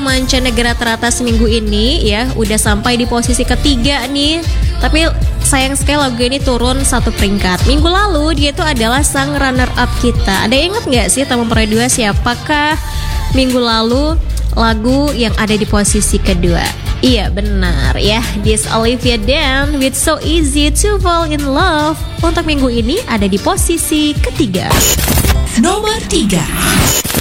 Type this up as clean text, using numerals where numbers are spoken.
mancanegara teratas minggu ini ya udah sampai di posisi ketiga nih. Tapi sayang sekali lagu ini turun satu peringkat. Minggu lalu dia itu adalah sang runner up kita. Ada yang ingat nggak sih Tamu Peraih 2 siapakah minggu lalu lagu yang ada di posisi kedua? Iya benar ya, this Olivia Dean with So Easy to Fall in Love untuk minggu ini ada di posisi ketiga. Nomor 3.